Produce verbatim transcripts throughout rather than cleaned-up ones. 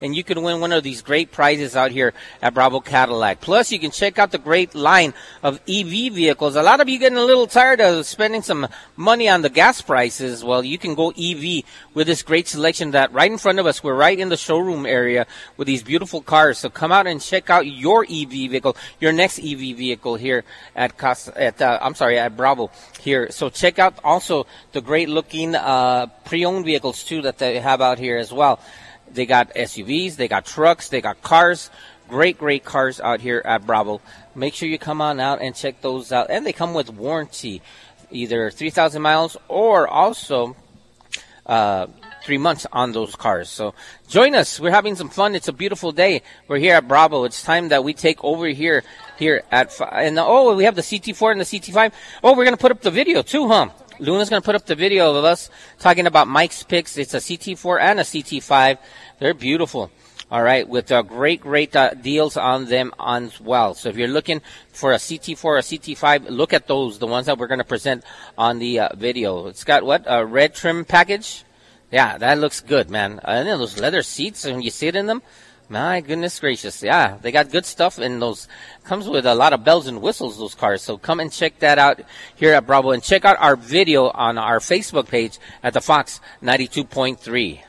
and you can win one of these great prizes out here at Bravo Cadillac. Plus, you can check out the great line of E V vehicles. A lot of you getting a little tired of spending some money on the gas prices. Well, you can go E V with this great selection that right in front of us. We're right in the showroom area with these beautiful cars. So come out and check out your E V vehicle, your next E V vehicle here at Costa, at uh, I'm sorry, at Bravo here. So check out also the great looking uh, pre-owned vehicles too that they have out here as well. They got S U Vs, they got trucks, they got cars. Great, great cars out here at Bravo. Make sure you come on out and check those out. And they come with warranty, either three thousand miles or also uh, three months on those cars. So join us. We're having some fun. It's a beautiful day. We're here at Bravo. It's time that we take over here here at – and oh, we have the C T four and the C T five. Oh, we're going to put up the video too, huh? Luna's going to put up the video of us talking about Mike's picks. It's a C T four and a C T five. They're beautiful. All right, with uh, great, great uh, deals on them as well. So if you're looking for a C T four or a C T five, look at those, the ones that we're going to present on the uh, video. It's got what? A red trim package? Yeah, that looks good, man. And then those leather seats, when you sit in them, my goodness gracious. Yeah, they got good stuff in those. Comes with a lot of bells and whistles, those cars. So come and check that out here at Bravo. And check out our video on our Facebook page at the Fox ninety-two point three.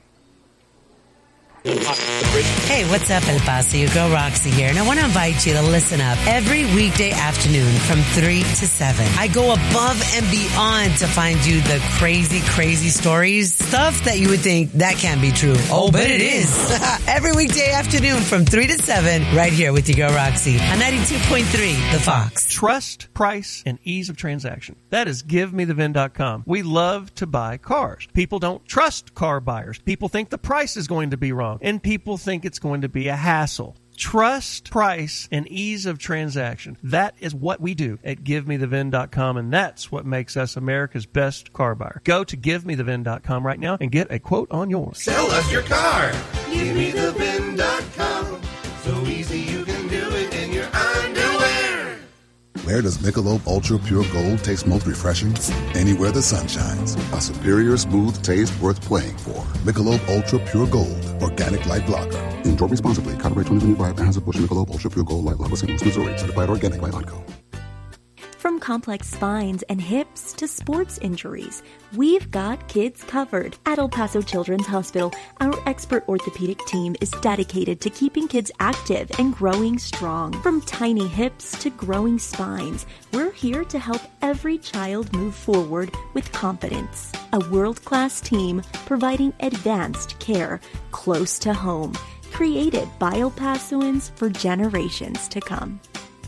Hey, what's up, El Paso? Your girl Roxy here, and I want to invite you to listen up every weekday afternoon from three to seven. I go above and beyond to find you the crazy, crazy stories, stuff that you would think that can't be true. Oh, but it is. Every weekday afternoon from three to seven, right here with your girl Roxy on ninety-two point three, The Fox. Trust, price, and ease of transaction. That is give me the V I N dot com. We love to buy cars. People don't trust car buyers. People think the price is going to be wrong. And people think it's going to be a hassle. Trust, price, and ease of transaction. That is what we do at give me the V I N dot com, and that's what makes us America's best car buyer. Go to give me the V I N dot com right now and get a quote on yours. Sell us your car. give me the V I N dot com. So easy you can do it in your underwear. Where does Michelob Ultra Pure Gold taste most refreshing? Anywhere the sun shines. A superior smooth taste worth playing for. Michelob Ultra Pure Gold. Organic Light Lager. Enjoy responsibly. Copyright twenty twenty-five. Anheuser-Busch Michelob Ultra Pure Gold Light Lager. Saint Louis, Missouri. Certified organic by Onco. From complex spines and hips to sports injuries, we've got kids covered. At El Paso Children's Hospital, our expert orthopedic team is dedicated to keeping kids active and growing strong. From tiny hips to growing spines, we're here to help every child move forward with confidence. A world-class team providing advanced care close to home, created by El Pasoans for generations to come.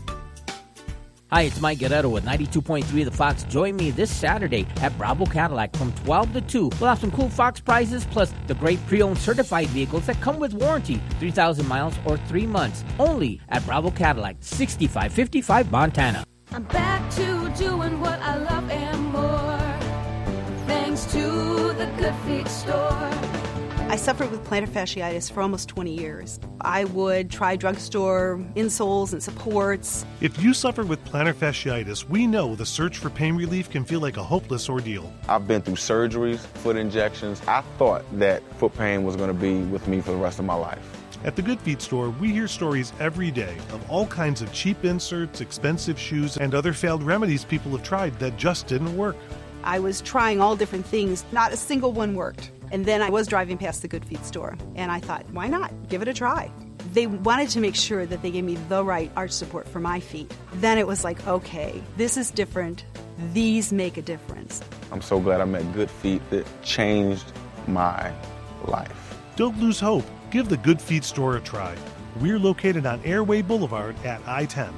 Hi, it's Mike Guerrero with ninety-two point three The Fox. Join me this Saturday at Bravo Cadillac from twelve to two. We'll have some cool Fox prizes plus the great pre-owned certified vehicles that come with warranty, three thousand miles or three months. Only at Bravo Cadillac, sixty-five fifty-five Montana. I'm back to doing what I love and more, thanks to the Good Feet store. I suffered with plantar fasciitis for almost twenty years. I would try drugstore insoles and supports. If you suffer with plantar fasciitis, we know the search for pain relief can feel like a hopeless ordeal. I've been through surgeries, foot injections. I thought that foot pain was going to be with me for the rest of my life. At the Good Feet store, we hear stories every day of all kinds of cheap inserts, expensive shoes, and other failed remedies people have tried that just didn't work. I was trying all different things. Not a single one worked. And then I was driving past the Good Feet store, and I thought, why not? Give it a try. They wanted to make sure that they gave me the right arch support for my feet. Then it was like, okay, this is different. These make a difference. I'm so glad I met Good Feet. It changed my life. Don't lose hope. Give the Good Feet store a try. We're located on Airway Boulevard at I ten.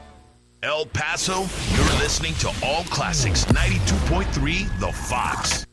El Paso, you're listening to All Classics ninety-two point three The Fox.